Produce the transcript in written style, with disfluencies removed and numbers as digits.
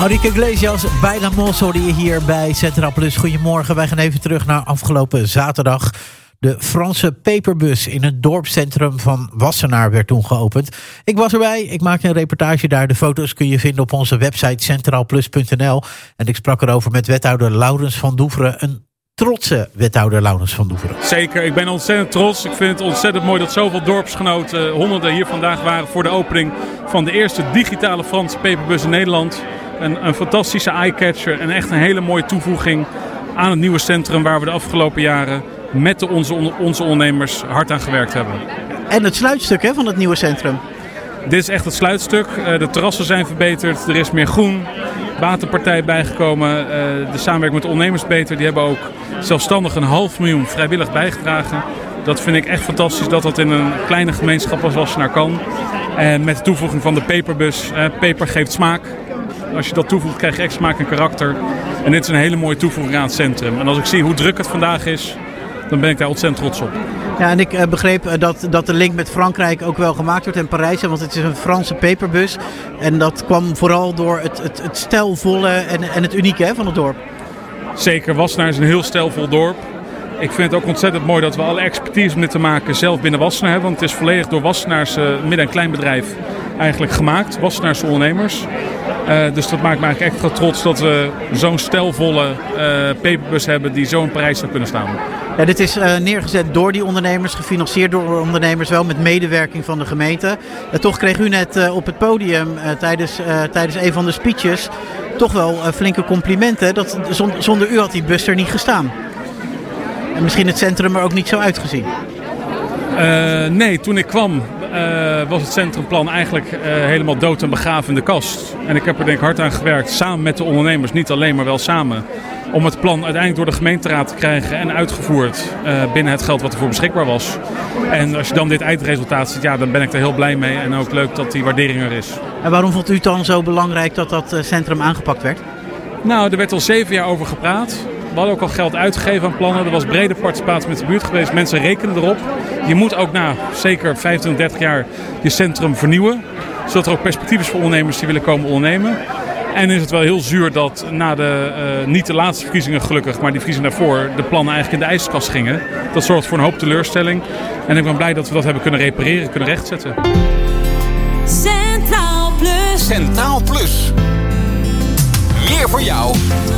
Enrique Iglesias, bijna mos hoorde je hier bij Centraal Plus. Goedemorgen, wij gaan even terug naar afgelopen zaterdag. De Franse peperbus in het dorpscentrum van Wassenaar werd toen geopend. Ik was erbij, ik maakte een reportage daar. De foto's kun je vinden op onze website centraalplus.nl. En ik sprak erover met wethouder Laurens van Doeveren. Een trotse wethouder Laurens van Doeveren. Zeker, ik ben ontzettend trots. Ik vind het ontzettend mooi dat zoveel dorpsgenoten, honderden hier vandaag waren voor de opening van de eerste digitale Franse peperbus in Nederland. Een fantastische eyecatcher en echt een hele mooie toevoeging aan het nieuwe centrum waar we de afgelopen jaren met onze ondernemers hard aan gewerkt hebben. En het sluitstuk van het nieuwe centrum? Dit is echt het sluitstuk. De terrassen zijn verbeterd, er is meer groen. Waterpartij bijgekomen, de samenwerking met de ondernemers beter. Die hebben ook zelfstandig 500.000 vrijwillig bijgedragen. Dat vind ik echt fantastisch dat dat in een kleine gemeenschap als Wassenaar kan. En met de toevoeging van de peperbus, peper geeft smaak. Als je dat toevoegt krijg je echt smaak en karakter. En dit is een hele mooie toevoeging aan het centrum. En als ik zie hoe druk het vandaag is, dan ben ik daar ontzettend trots op. Ja, en ik begreep dat de link met Frankrijk ook wel gemaakt wordt en Parijs. Want het is een Franse peperbus. En dat kwam vooral door het stijlvolle en het unieke van het dorp. Zeker, Wassenaar is een heel stijlvol dorp. Ik vind het ook ontzettend mooi dat we alle expertise om dit te maken zelf binnen Wassenaar hebben. Want het is volledig door Wassenaars midden- en kleinbedrijf eigenlijk gemaakt. Wassenaarse ondernemers. Dus dat maakt me eigenlijk extra trots dat we zo'n stijlvolle peperbus hebben die zo in Parijs zou kunnen staan. Ja, dit is neergezet door die ondernemers, gefinancierd door ondernemers, wel met medewerking van de gemeente. Toch kreeg u net op het podium tijdens een van de speeches toch wel flinke complimenten. Dat zonder u had die bus er niet gestaan. En misschien het centrum er ook niet zo uitgezien. Nee, toen ik kwam was het centrumplan eigenlijk helemaal dood en begraven in de kast. En ik heb er denk ik hard aan gewerkt, samen met de ondernemers, niet alleen, maar wel samen. Om het plan uiteindelijk door de gemeenteraad te krijgen en uitgevoerd binnen het geld wat ervoor beschikbaar was. En als je dan dit eindresultaat ziet, ja, dan ben ik er heel blij mee. En ook leuk dat die waardering er is. En waarom vond u het dan zo belangrijk dat dat centrum aangepakt werd? Nou, er werd al 7 jaar over gepraat. We hadden ook al geld uitgegeven aan plannen. Er was brede participatie met de buurt geweest. Mensen rekenen erop. Je moet ook na zeker 25, 30 jaar je centrum vernieuwen. Zodat er ook perspectief is voor ondernemers die willen komen ondernemen. En is het wel heel zuur dat na niet de laatste verkiezingen gelukkig, maar die verkiezingen daarvoor, de plannen eigenlijk in de ijskast gingen. Dat zorgt voor een hoop teleurstelling. En ik ben blij dat we dat hebben kunnen repareren, kunnen rechtzetten. Centraal Plus. Centraal Plus. Meer voor jou.